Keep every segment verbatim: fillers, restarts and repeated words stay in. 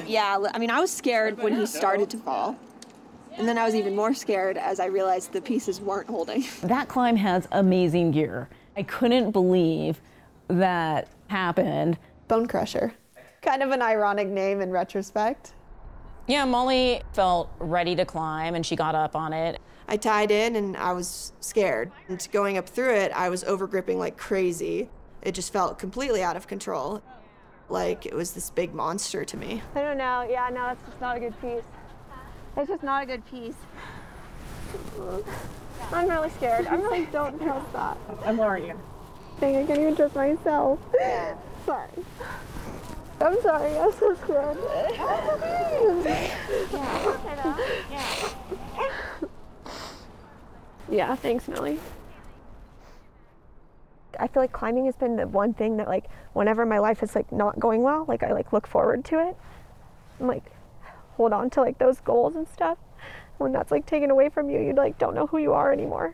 Yeah, I mean, I was scared when he started to fall. And then I was even more scared as I realized the pieces weren't holding. That climb has amazing gear. I couldn't believe that happened. Bone Crusher. Kind of an ironic name in retrospect. Yeah, Molly felt ready to climb and she got up on it. I tied in and I was scared. And going up through it, I was over gripping like crazy. It just felt completely out of control. Like it was this big monster to me. I don't know, yeah, no, that's just not a good piece. It's just not a good piece. I'm really scared. I'm really, don't trust that. I'm worried. Dang, I can't even trust myself. Sorry. I'm sorry, I'm so scared. Yeah, thanks, Millie. I feel like climbing has been the one thing that, like, whenever my life is like not going well, like I like look forward to it. I'm like, hold on to like those goals and stuff. When that's like taken away from you, you like don't know who you are anymore.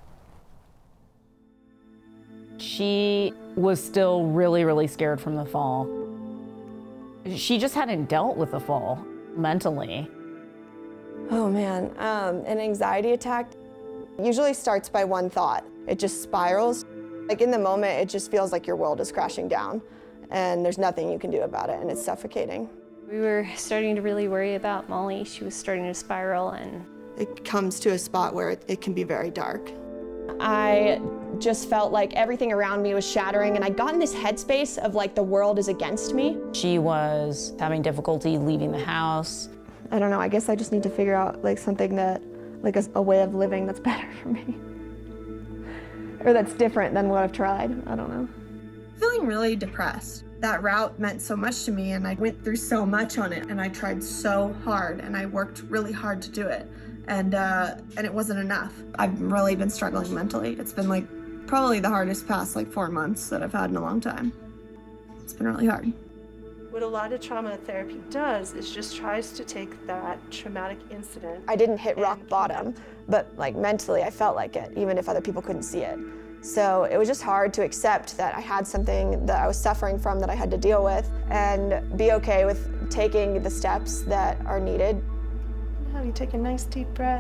She was still really, really scared from the fall. She just hadn't dealt with the fall mentally. Oh man, um, an anxiety attack usually starts by one thought. It just spirals. Like in the moment, it just feels like your world is crashing down and there's nothing you can do about it and it's suffocating. We were starting to really worry about Molly. She was starting to spiral and... It comes to a spot where it, it can be very dark. I just felt like everything around me was shattering and I got in this headspace of like the world is against me. She was having difficulty leaving the house. I don't know, I guess I just need to figure out like something that, like a, a way of living that's better for me. Or that's different than what I've tried, I don't know. Feeling really depressed. That route meant so much to me and I went through so much on it and I tried so hard and I worked really hard to do it. And uh, and it wasn't enough. I've really been struggling mentally. It's been like probably the hardest past like four months that I've had in a long time. It's been really hard. What a lot of trauma therapy does is just tries to take that traumatic incident. I didn't hit rock bottom, but like mentally I felt like it, even if other people couldn't see it. So it was just hard to accept that I had something that I was suffering from that I had to deal with and be okay with taking the steps that are needed. Now you take a nice deep breath.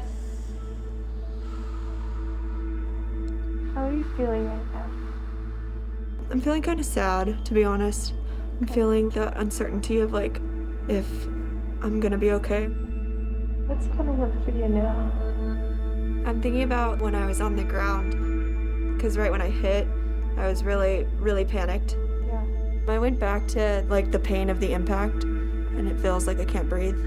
How are you feeling right now? I'm feeling kind of sad, to be honest. I'm feeling the uncertainty of like, if I'm gonna be okay. What's gonna work for you now? I'm thinking about when I was on the ground, because right when I hit, I was really, really panicked. Yeah. I went back to like the pain of the impact, and it feels like I can't breathe.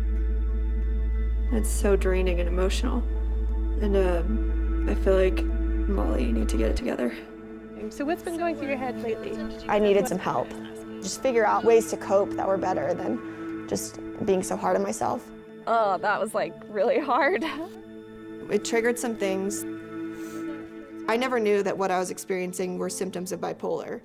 It's so draining and emotional. And um, I feel like, Molly, you need to get it together. So what's been going through your head lately? I needed some help. Just figure out ways to cope that were better than just being so hard on myself. Oh, that was like really hard. It triggered some things. I never knew that what I was experiencing were symptoms of bipolar.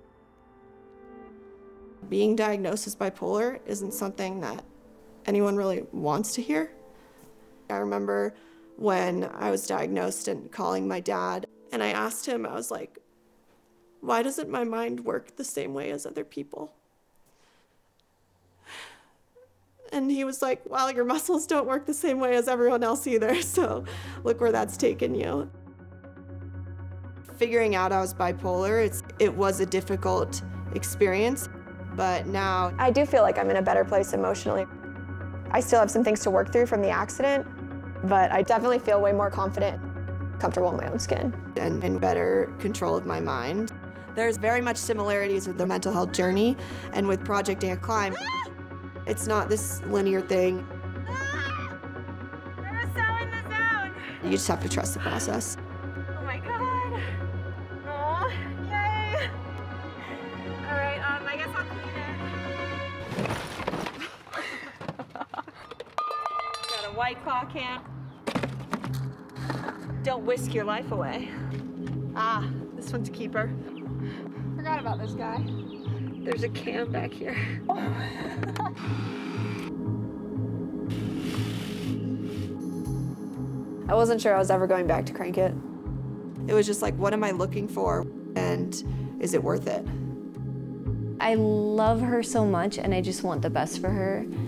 Being diagnosed as bipolar isn't something that anyone really wants to hear. I remember when I was diagnosed and calling my dad, and I asked him, I was like, why doesn't my mind work the same way as other people? And he was like, well, your muscles don't work the same way as everyone else either, so look where that's taken you. Figuring out I was bipolar, it's, it was a difficult experience, but now... I do feel like I'm in a better place emotionally. I still have some things to work through from the accident, but I definitely feel way more confident, comfortable in my own skin. And in better control of my mind. There's very much similarities with the mental health journey and with Project Ant Climb. It's not this linear thing. Ah! I was so in the zone. You just have to trust the process. Oh my God. Oh, yay. All right, um, I guess I'll clean it. Got a White Claw can. Don't whisk your life away. Ah, this one's a keeper. Forgot about this guy. There's a can back here. I wasn't sure I was ever going back to Crank It. It was just like, what am I looking for? And is it worth it? I love her so much and I just want the best for her.